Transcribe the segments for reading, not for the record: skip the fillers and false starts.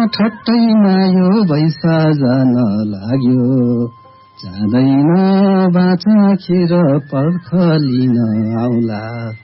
ठट्टैमा यो बैसा जान लाग्यो, जाँदैन बाचा खेर पर्ख लिन आउला।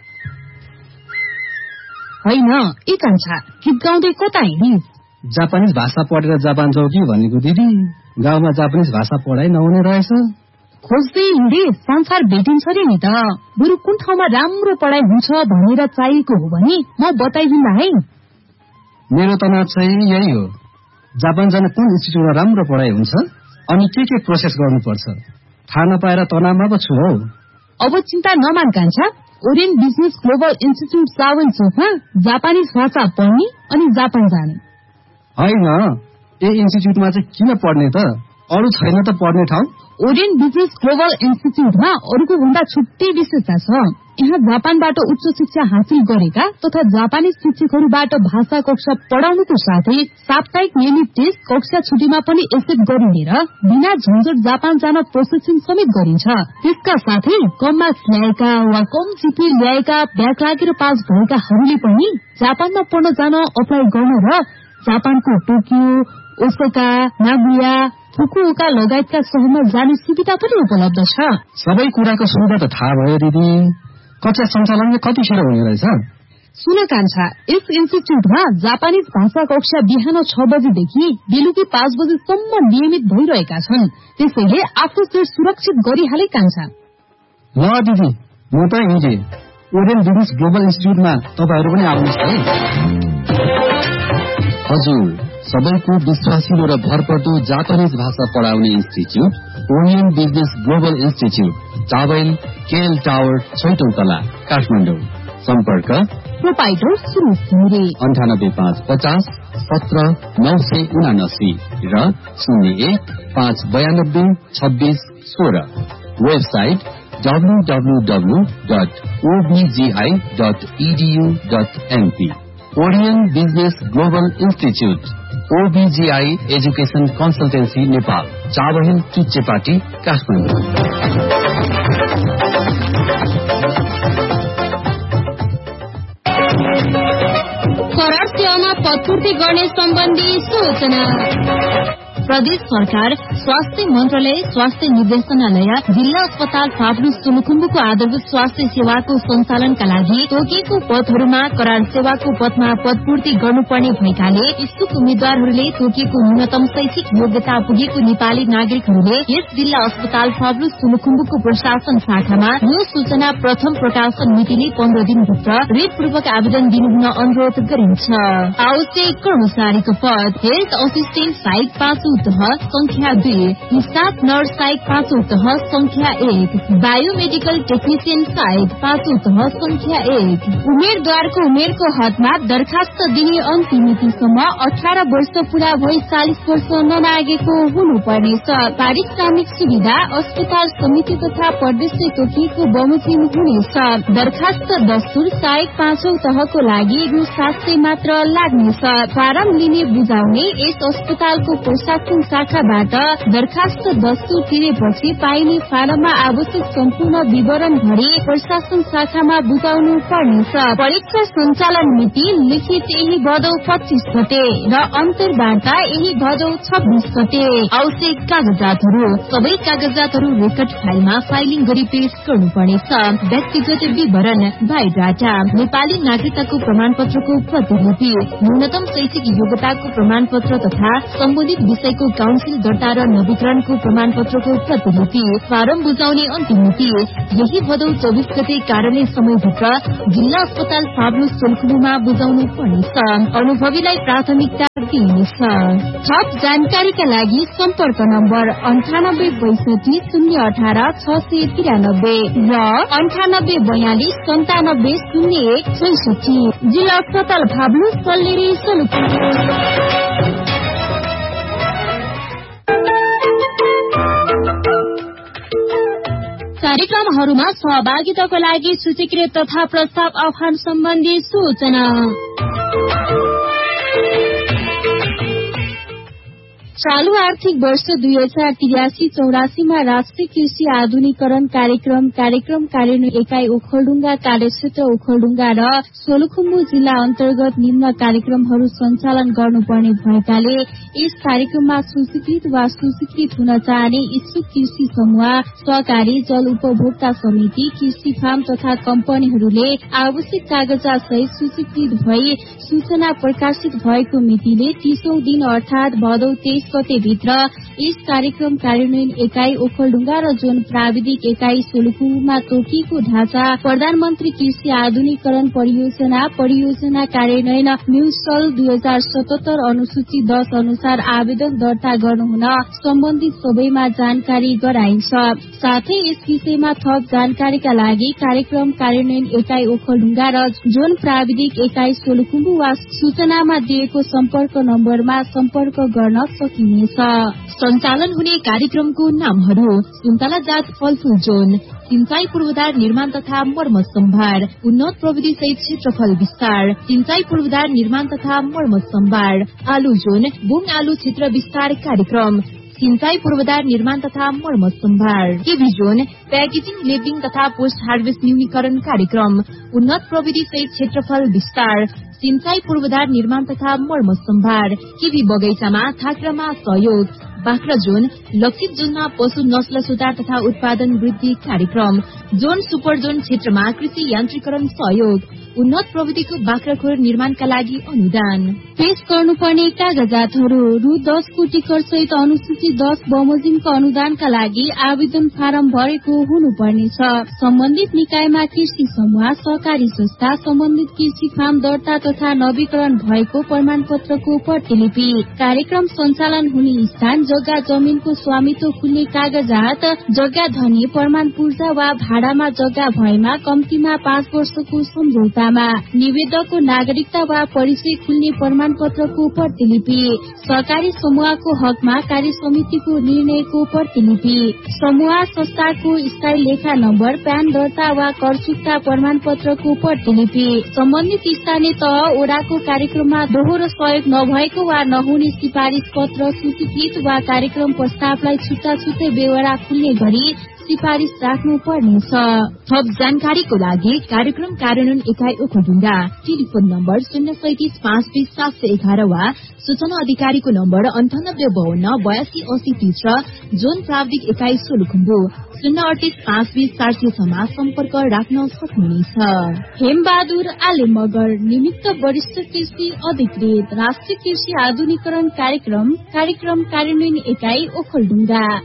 होइन ए कान्छा, गीत गाउँदै कता हिँडी? जापानिज भाषा पढेर जापान जाऊ कि भनेको दिदी। गाउँमा जापानिज भाषा पढाइ नहुने रहेछ। खोज्दै हिँडे संसार भेटिन्छ रे नि त। बरु कुन ठाउँमा राम्रो पढाइ हुन्छ भनेर चाहिएको हो भने म बताइदिन्ला है। मेरो तनाव चाहिँ यही हो, जापान जान कुन इन्स्टिट्युटमा राम्रो पढाइ हुन्छ अनि के प्रोसेस गर्नुपर्छ थाहा नपाएर तनावमा पो छु हौ। अब चिन्ता नमान कान्छा, ओरियन्ट बिजनेस ग्लोबल इन्स्टिट्युट चावल चोकमा जापानिज भाषा पढ्ने अनि जापान जाने। होइन, ए इन्स्टिट्युटमा चाहिँ किन पढ्ने त? अरू छैन त पढ्ने ठाउँ? ओरियन्ट बिजनेस ग्लोबल इन्स्टिट्युटमा अरूको भन्दा छुट्टै विशेषता छ। यहाँ जापानबाट उच्च शिक्षा हासिल गरेका तथा जापानिज शिक्षकहरूबाट भाषा कक्षा पढाउनुको साथै साप्ताहिक नियमित टेस्ट कक्षा छुट्टीमा पनि एक्सेप्ट गरिने र बिना झन्झट जापान जान प्रोसेसिङ समेत गरिन्छ। त्यसका साथै कम मार्क्स ल्याएका वा कम जिपी ल्याएका ब्याक लागेर पास भएकाहरूले पनि जापानमा पढ्न जान अप्लाई गर्न र जापानको टोकियो, ओसाका, नागोया, फुकुओका लगायतका शहरमा जाने सुविधा पनि उपलब्ध छ। सबै कुराको सुविधा त थाहा भयो दिदी। कक्षा सञ्चालन कतिखेर हुने रहेछ? सुन कान्छा, यस इन्स्टिट्युटमा जापानिज भाषा कक्षा बिहान 6 बजेदेखि बेलुकी 5 बजेसम्म नियमित भइरहेका छन्। त्यसैले आफ्नो सेट सुरक्षित गरिहाले कान्छा। ल दिदी, म त हिँडे। ओरियन्ट बिजनेस ग्लोबल इन्स्टिट्युटमा तपाईहरू पनि आउनुहोस् है। हजुर, सबैको विश्वासिलो र भरपर्दो जापानिज भाषा पढाउने institute orient business global institute, चावल केएल टावर, 6औं तला, काठमाडौँ। सम्पर्क प्रोपाइटर सुरेश घिमिरे 98550 17979 र 01-592-26-16। Website www.obgi.edu.np। Orient business global institute, OBGI education consultancy Nepal, Chabahil Chuchepati, Kathmandu. करार सेवामा पदपूर्ति गर्ने सम्बन्धी सूचना। प्रदेश सरकार, स्वास्थ्य मन्त्रालय, स्वास्थ्य निर्देशनालय, जिल्ला अस्पताल फाब्लु सोलुखुम्बुको आधारभूत स्वास्थ्य सेवाको सञ्चालनका लागि तोकिएको पदहरूमा करार सेवाको पदमा पदपूर्ति गर्नुपर्ने भएकाले इच्छुक उम्मेद्वारहरूले तोकिएको न्यूनतम शैक्षिक योग्यता पुगेको नेपाली नागरिकहरूले यस जिल्ला अस्पताल फाब्लु सोलुखुम्बुको प्रशासन शाखामा यो सूचना प्रथम प्रकाशन मितिले 15 दिनभित्र रेटपूर्वक आवेदन दिनुहुन अनुरोध गरिन्छ। आवश्यक कर्मचारीको पद हेल्थ असिस्टेन्ट साइट 5 संख्या 2, स्टाफ नर्स साइट 5 संख्या 1, बायोमेडिकल टेक्निशियन साइट 5 संख्या 1। उम्मेद्वारको उमेरको हदमा दरखास्त दिने अन्तिम मितिसम्म 18 वर्ष पूरा भई 40 वर्ष नमागेको हुनुपर्नेछ। पारिश्रमिक सुविधा अस्पताल समिति तथा प्रदेशले तोकिएको बमोजिम हुनेछ। दरखास्त दस्तुर साइट 5औं तहको लागि रु 700 मात्र लाग्नेछ। फारम लिने बुझाउने यस अस्पतालको प्रशासन शाखाबाट दरखास्त दस्तुर तिरेपछि पाइने फारममा आवश्यक सम्पूर्ण विवरण भरी प्रशासन शाखामा बुझाउनु पर्नेछ। परीक्षा सञ्चालन मिति लिखित यही भदौ 25 गते र अन्तर्वार्ता यही भदौ 26 गते। आवश्यक कागजातहरू, सबै कागजातहरू रेकर्ड फाइलमा फाइलिङ गरी पेश गर्नुपर्नेछ। व्यक्तिगत विवरण, बायोडाटा, नेपाली नागरिकताको प्रमाणपत्रको प्रतिलिपि, न्यूनतम शैक्षिक योग्यताको प्रमाणपत्र तथा सम्बन्धित विषयको काउन्सिल दर्ता र नवीकरणको प्रमाणपत्रको प्रतिलिपि। फारम बुझाउने अन्तिम मिति यही भदौ 24 गते कार्यालय समयभित्र जिल्ला अस्पताल फाब्लु सोलुखुम्बुमा बुझाउनु पर्नेछ। अनुभवीलाई प्राथमिकता दिइनेछ। थप जानकारीका लागि सम्पर्क नम्बर 9862 018 693 र 9842 9701 जिल्ला अस्पताल फाब्लु सल्लेरी सोलुखुम्बु। कार्यक्रमहरूमा सहभागिताको लागि सूचीकृत तथा प्रस्ताव आह्वान सम्बन्धी सूचना। चालू आर्थिक वर्ष 2083-84मा राष्ट्रिय कृषि आधुनिकरण कार्यक्रम कार्यान्वयन एकाइ ओखलढुङ्गा कार्यक्षेत्र ओखलढुङ्गा र सोलुखुम्बु जिल्ला अन्तर्गत निम्न कार्यक्रमहरू सञ्चालन गर्नुपर्ने भएकाले यस कार्यक्रममा सूचीकृत वा सूचीकृत हुन चाहने इच्छुक कृषि समूह, सहकारी, जल उपभोक्ता समिति, कृषि फार्म तथा कम्पनीहरूले आवश्यक कागजात सहित सूचीकृत भई सूचना प्रकाशित भएको मितिले 30औं दिन अर्थात भदौ 23 गते भित्र यस कार्यक्रम कार्यान्वयन एकाइ ओखलढुङ्गा र जोन प्राविधिक एकाइ सोलुखुम्बुमा तोकिएको ढाँचा प्रधानमन्त्री कृषि आधुनिकरण परियोजना कार्यान्वयन म्युसल 2077 अनुसूची 10 अनुसार आवेदन दर्ता गर्नुहुन सम्बन्धित सबैमा जानकारी गराइन्छ। साथै यस विषयमा थप जानकारीका लागि कार्यक्रम कार्यान्वयन एकाइ ओखलढुङ्गा र जोन प्राविधिक एकाइ सोलुखुम्बु वा सूचनामा दिएको सम्पर्क नम्बरमा सम्पर्क गर्न सकिनेछ। सञ्चालन हुने कार्यक्रमको नामहरू: सुन्तला जात फलफूल जोन, सिंचाई पूर्वाधार निर्माण तथा मर्मत सम्भार, उन्नत प्रविधि सहित क्षेत्रफल विस्तार, सिंचाई पूर्वाधार निर्माण तथा मर्मत सम्भार, आलु जोन, बुङ आलु क्षेत्र विस्तार कार्यक्रम, सिंचाई पूर्वाधार निर्माण तथा मर्मत सम्भार, केबी जोन, प्याकेजिङ, लेबलिङ तथा पोस्ट हार्वेस्ट न्यूनीकरण कार्यक्रम, उन्नत प्रविधि सहित क्षेत्रफल विस्तार, सिंचाई पूर्वाधार निर्माण तथा मर्मत सम्भार, केबी बगैँचामा थाक्रामा सहयोग, बाख्रा जोन, लक्षित जोनमा पशु नस्ल सुधार तथा उत्पादन वृद्धि कार्यक्रम, जोन सुपर जोन क्षेत्रमा कृषि यान्त्रिकरण सहयोग, उन्नत प्रविधिको बाख्राखोर निर्माणका लागि अनुदान। पेश गर्नुपर्ने कागजातहरू: रु 10 कोटी खर्चसहित अनुसूची 10 बमोजिमको अनुदानका लागि आवेदन फारम भरेको हुनुपर्नेछ। सम्बन्धित निकायमा कृषि समूह, सहकारी संस्था, सम्बन्धित कृषि फार्म दर्ता तथा नवीकरण भएको प्रमाण पत्रको प्रतिलिपि, कार्यक्रम सञ्चालन हुने स्थान, जग्गा जमिनको स्वामित्व खुल्ने कागजात, जग्गा धनी प्रमाण पूर्जा वा भाडामा जग्गा भएमा कम्तीमा 5 वर्षको सम्झौता, निवेदकको नागरिकता वा परिचय खुल्ने प्रमाण पत्रको प्रतिलिपि, सहकारी समूहको हकमा कार्य समितिको निर्णयको प्रतिलिपि, समूह संस्थाको स्थायी लेखा नम्बर, प्यान दर्ता वा कर चुक्ता प्रमाण पत्रको प्रतिलिपि, सम्बन्धित स्थानीय तह ओडाको कार्यक्रममा दोहोरो सहयोग नभएको वा नहुने सिफारिस पत्र, सूचीकृत वा कार्यक्रम प्रस्तावलाई छुट्टा छुट्टै बेहोरा खुल्ने गरी सिफारिस राख्नु पर्नेछ। थप जानकारीको लागि कार्यक्रम कार्यान्वयन एकाइ ओखलढुङ्गा, टेलिफोन नम्बर 037 520 711 वा सूचना अधिकारीको नम्बर 9852 8280 र जोन प्राविधिक एकाइ सोलुखुम्बु 038 520 406 मा सम्पर्क राख्न सक्नुहुनेछ। हेमबहादुर आले मगर, निमित्त वरिष्ठ कृषि अधिकृत, राष्ट्रिय कृषि आधुनिकरण कार्यक्रम कार्यान्वयन एकाइ ओखलढुङ्गा।